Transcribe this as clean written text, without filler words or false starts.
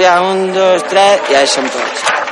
ja, 1, 2, 3, ja hi som tots.